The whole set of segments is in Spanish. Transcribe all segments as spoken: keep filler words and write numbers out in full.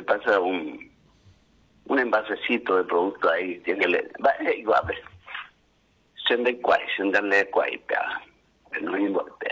pasa un, un envasecito de producto ahí, tiene le, vaya igual, se me cuai, se me cuai, no importa.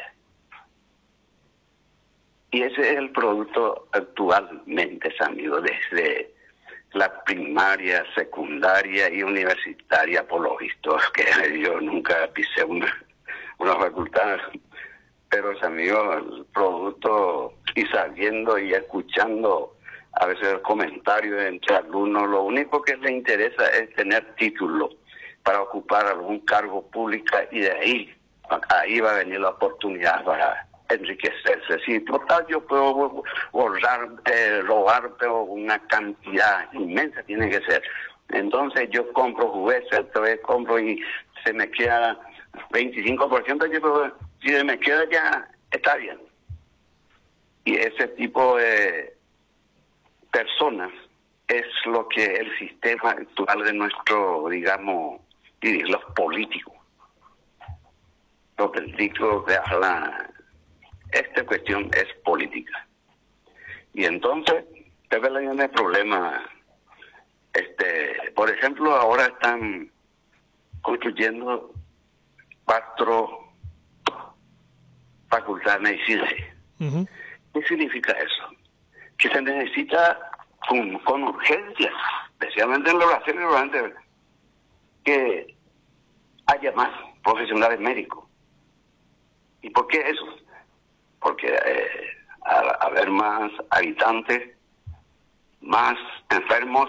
Y ese es el producto actualmente, amigos, desde la primaria, secundaria y universitaria, por lo visto, que yo nunca pisé una, una facultad, pero, amigos, el producto, y sabiendo y escuchando a veces el comentario entre alumnos, lo único que les interesa es tener título para ocupar algún cargo público, y de ahí, ahí va a venir la oportunidad para enriquecerse. Si total yo puedo borrar, eh, robar, pero una cantidad inmensa tiene que ser. Entonces yo compro juguetes, otra vez compro y se me queda veinticinco por ciento, yo puedo, si se me queda ya está bien. Y ese tipo de personas es lo que el sistema actual de nuestro, digamos, los políticos, los políticos de la esta cuestión es política. Y entonces, te ves el problema. Este, por ejemplo, ahora están construyendo cuatro facultades de medicina. Uh-huh. ¿Qué significa eso? Que se necesita con, con urgencia, especialmente en los brasileños, que haya más profesionales médicos. ¿Y por qué eso? Porque eh, al haber más habitantes, más enfermos,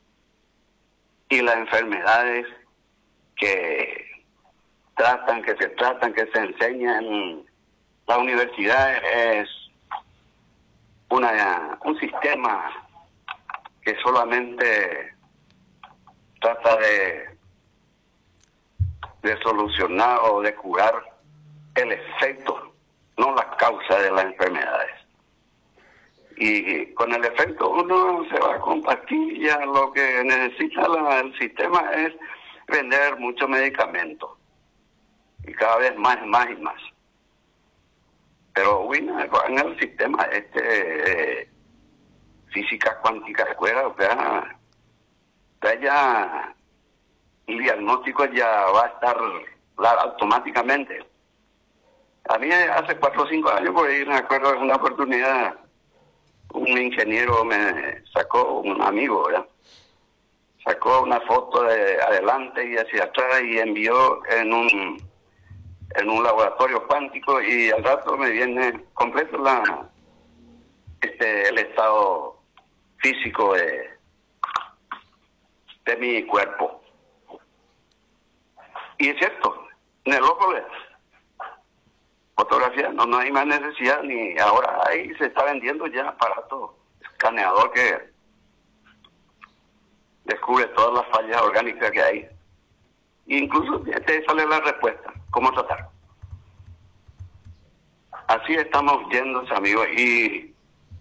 y las enfermedades que tratan, que se tratan, que se enseñan en la universidad, es una un sistema que solamente trata de, de solucionar o de curar el efecto, no la causa de las enfermedades. Y con el efecto uno se va a compartir, ya lo que necesita la, el sistema es vender muchos medicamentos. Y cada vez más, más y más. Pero bueno, en el sistema este eh, física cuántica de escuela, o sea, ya el diagnóstico ya va a estar la, automáticamente. A mí hace cuatro o cinco años, por ahí me acuerdo de una oportunidad, un ingeniero me sacó, un amigo, ¿verdad? Sacó una foto de adelante y hacia atrás y envió en un en un laboratorio cuántico, y al rato me viene completo la este el estado físico de, de mi cuerpo. Y es cierto, en el ojo de fotografía no, no hay más necesidad, ni ahora ahí se está vendiendo ya aparato escaneador que descubre todas las fallas orgánicas que hay. Incluso te sale la respuesta, cómo tratar. Así estamos yendo, amigos, y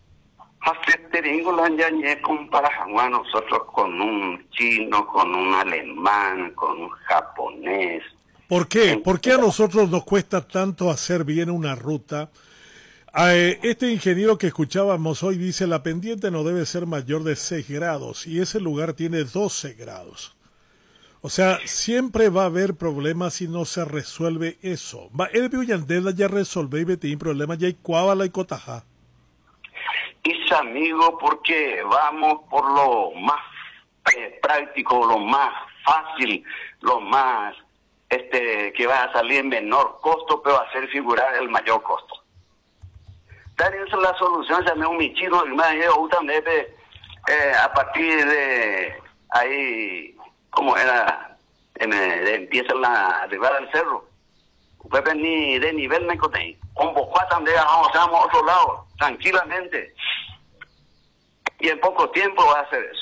comparamos nosotros con un chino, con un alemán, con un japonés. ¿Por qué? ¿Por qué a nosotros nos cuesta tanto hacer bien una ruta? Este ingeniero que escuchábamos hoy dice: la pendiente no debe ser mayor de seis grados, y ese lugar tiene doce grados. O sea, siempre va a haber problemas si no se resuelve eso. El Villandela ya resolve y tiene problemas, ya hay cuábala y cotajá. Es amigo, porque vamos por lo más eh, práctico, lo más fácil, lo más este que va a salir en menor costo, pero hacer figurar el mayor costo. Tal es la solución, se me un michino, y más yo también eh, a partir de ahí, como era, eh, de, empieza la arribar al cerro, usted ni de nivel me conté, con Bocua también vamos a otro lado, tranquilamente, y en poco tiempo va a hacer eso.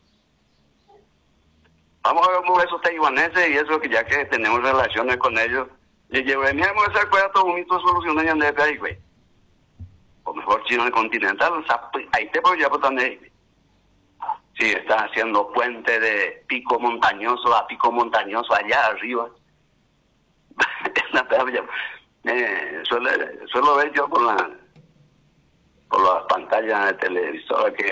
Vamos a ver esos taiwaneses y eso, que ya que tenemos relaciones con ellos, y llevaremos esa cueva todo un mito solucionar de ahí, güey. O mejor chino continental, ahí te voy a botar ahí. Sí, está haciendo puente de pico montañoso a pico montañoso allá arriba. eh, suele, suelo ver yo por la por las pantallas de televisora que